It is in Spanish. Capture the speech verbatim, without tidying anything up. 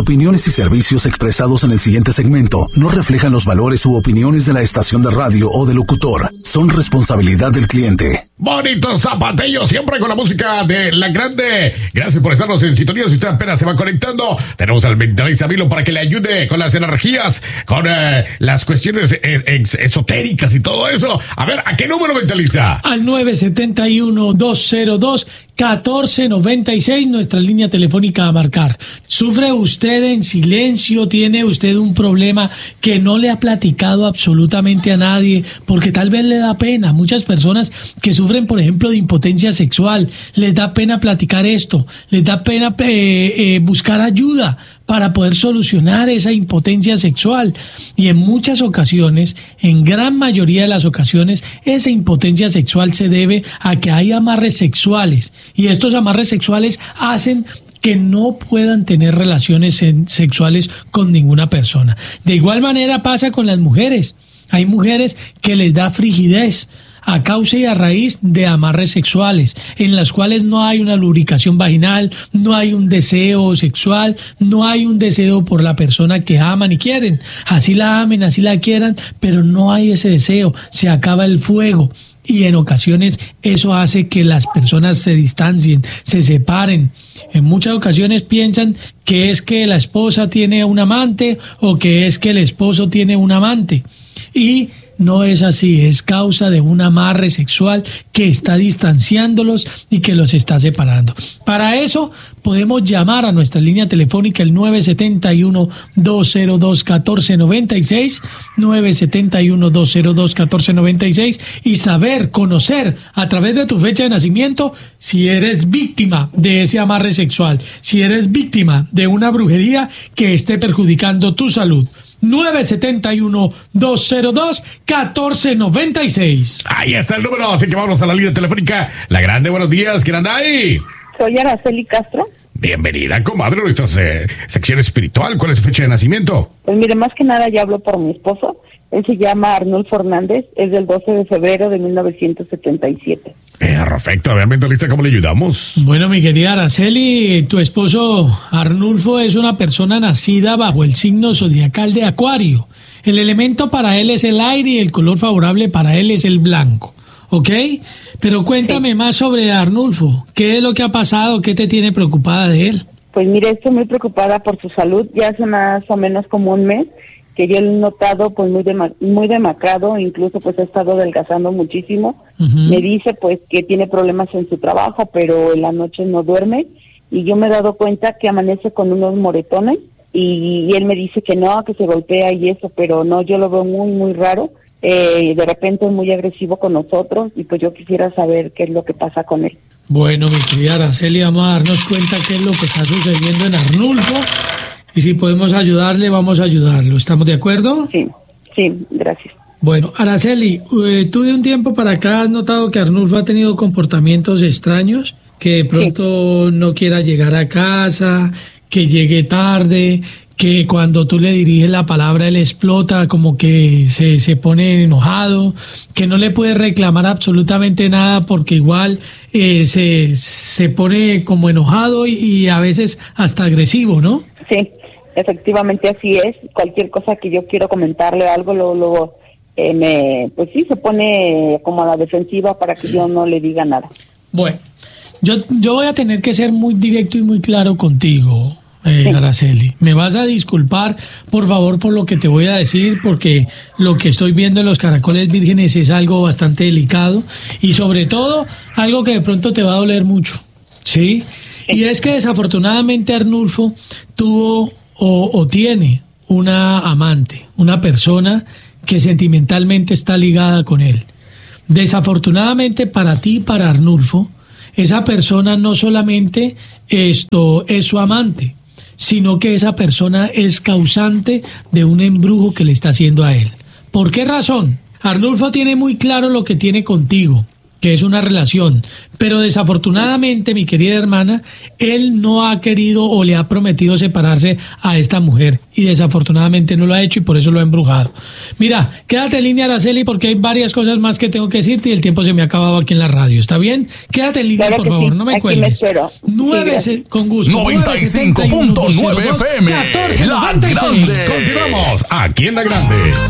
opiniones y servicios expresados en el siguiente segmento no reflejan los valores u opiniones de la estación de radio o del locutor. Son responsabilidad del cliente. Bonito zapatillo, siempre con la música de La Grande. Gracias por estarnos en sintonía. Si usted apenas se va conectando, tenemos al mentalista Milo para que le ayude con las energías, con eh, las cuestiones es, es, esotéricas y todo eso. A ver, ¿a qué número mentaliza? Al nueve siete uno, dos cero dos, uno cuatro nueve seis, nuestra línea telefónica a marcar. ¿Sufre usted en silencio? ¿Tiene usted un problema que no le ha platicado absolutamente a nadie? Porque tal vez le da pena. Muchas personas que sufren, por ejemplo, de impotencia sexual, les da pena platicar esto, les da pena eh, eh, buscar ayuda para poder solucionar esa impotencia sexual. Y en muchas ocasiones, en gran mayoría de las ocasiones, esa impotencia sexual se debe a que hay amarres sexuales. Y estos amarres sexuales hacen que no puedan tener relaciones sexuales con ninguna persona. De igual manera pasa con las mujeres. Hay mujeres que les da frigidez a causa y a raíz de amarres sexuales, en las cuales no hay una lubricación vaginal, no hay un deseo sexual, no hay un deseo por la persona que aman y quieren. Así la amen, así la quieran, pero no hay ese deseo, se acaba el fuego. Y en ocasiones eso hace que las personas se distancien, se separen. En muchas ocasiones piensan que es que la esposa tiene un amante o que es que el esposo tiene un amante. Y no es así, es causa de un amarre sexual que está distanciándolos y que los está separando. Para eso podemos llamar a nuestra línea telefónica el nueve siete uno, dos cero dos, uno cuatro nueve seis, nueve siete uno, dos cero dos, uno cuatro nueve seis y saber, conocer a través de tu fecha de nacimiento si eres víctima de ese amarre sexual, si eres víctima de una brujería que esté perjudicando tu salud. nueve siete uno, dos cero dos, uno cuatro nueve seis. Ahí está el número, así que vamos a la línea telefónica. La Grande, buenos días, ¿quién anda ahí? Soy Araceli Castro. Bienvenida, comadre, a nuestra eh, sección espiritual. ¿Cuál es su fecha de nacimiento? Pues mire, más que nada ya hablo por mi esposo. Él se llama Arnulfo Hernández, es del doce de febrero de mil novecientos setenta y siete. Perfecto, a ver, mentalista, ¿cómo le ayudamos? Bueno, mi querida Araceli, tu esposo Arnulfo es una persona nacida bajo el signo zodiacal de Acuario. El elemento para él es el aire y el color favorable para él es el blanco, ¿ok? Pero cuéntame sí. más sobre Arnulfo. ¿Qué es lo que ha pasado? ¿Qué te tiene preocupada de él? Pues mire, estoy muy preocupada por su salud. Ya hace más o menos como un mes que yo lo he notado pues muy dema- muy demacrado, incluso pues ha estado adelgazando muchísimo. Uh-huh. Me dice pues que tiene problemas en su trabajo, pero en la noche no duerme, y yo me he dado cuenta que amanece con unos moretones, y, y él me dice que no, que se golpea y eso, pero no, yo lo veo muy muy raro. Eh, de repente es muy agresivo con nosotros, y pues yo quisiera saber qué es lo que pasa con él. Bueno, mi querida Araceli, vamos a darnos cuenta qué es lo que está sucediendo en Arnulfo. Y si podemos ayudarle, vamos a ayudarlo. ¿Estamos de acuerdo? Sí, sí, gracias. Bueno, Araceli, eh, tú de un tiempo para acá has notado que Arnulfo ha tenido comportamientos extraños, que de pronto sí. no quiera llegar a casa, que llegue tarde, que cuando tú le diriges la palabra él explota, como que se, se pone enojado, que no le puede reclamar absolutamente nada porque igual eh, se, se pone como enojado y, y a veces hasta agresivo, ¿no? Sí. Efectivamente así es. Cualquier cosa que yo quiero comentarle algo, luego, luego eh, me, pues sí, se pone como a la defensiva para que yo no le diga nada. Bueno, yo, yo voy a tener que ser muy directo y muy claro contigo, eh, sí. Araceli. Me vas a disculpar, por favor, por lo que te voy a decir, porque lo que estoy viendo en los caracoles vírgenes es algo bastante delicado y sobre todo algo que de pronto te va a doler mucho, ¿sí? sí. Y es que desafortunadamente Arnulfo tuvo O, o tiene una amante, una persona que sentimentalmente está ligada con él. Desafortunadamente para ti, para Arnulfo, esa persona no solamente esto es su amante, sino que esa persona es causante de un embrujo que le está haciendo a él. ¿Por qué razón? Arnulfo tiene muy claro lo que tiene contigo. que es una relación, pero desafortunadamente, mi querida hermana, él no ha querido o le ha prometido separarse a esta mujer y desafortunadamente no lo ha hecho y por eso lo ha embrujado. Mira, quédate en línea, Araceli, porque hay varias cosas más que tengo que decirte y el tiempo se me ha acabado aquí en la radio, ¿está bien? Quédate en línea, Claro por favor, sí. no me Aquí cuelgues. me espero. nueve, Sí, con gusto. noventa y cinco punto nueve F M, La Grande. Continuamos aquí en La Grande.